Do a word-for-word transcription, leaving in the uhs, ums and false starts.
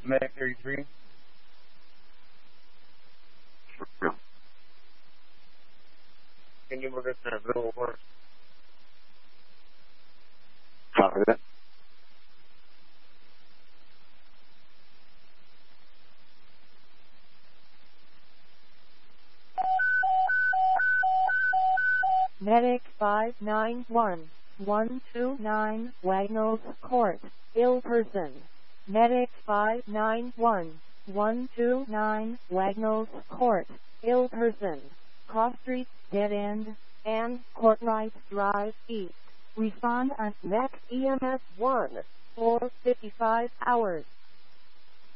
Medic thirty-three. Yeah. Can you look at that little horse? Copy that. Medic five nine one, one two nine, Wagnos Court, ill person. Medic five nine one, one two nine, Wagnos Court, ill person. Cross Street, dead end, and Courtright Drive East. Respond at next E M S one, four fifty-five hours.